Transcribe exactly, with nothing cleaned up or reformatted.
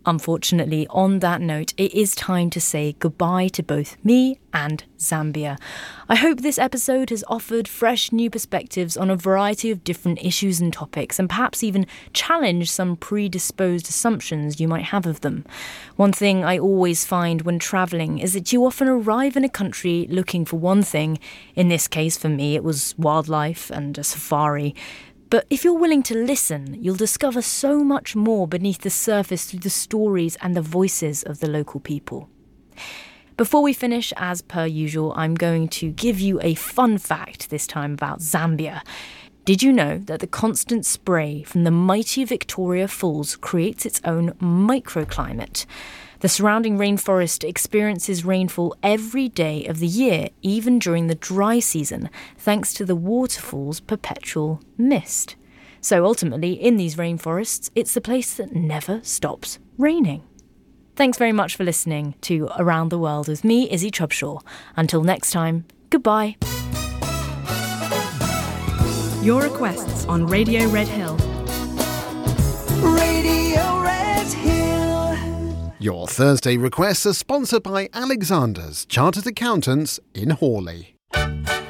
Unfortunately, on that note, it is time to say goodbye to both me and Zambia. I hope this episode has offered fresh new perspectives on a variety of different issues and topics, and perhaps even challenged some predisposed assumptions you might have of them. One thing I always find when travelling is that you often arrive in a country looking for one thing. In this case, for me, it was wildlife and a safari. But if you're willing to listen, you'll discover so much more beneath the surface through the stories and the voices of the local people. Before we finish, as per usual, I'm going to give you a fun fact this time about Zambia. Did you know that the constant spray from the mighty Victoria Falls creates its own microclimate? The surrounding rainforest experiences rainfall every day of the year, even during the dry season, thanks to the waterfall's perpetual mist. So ultimately, in these rainforests, it's the place that never stops raining. Thanks very much for listening to Around the World with me, Izzy Trubshaw. Until next time, goodbye. Your requests on Radio Red Hill. Radio Red Hill. Your Thursday requests are sponsored by Alexander's Chartered Accountants in Hawley.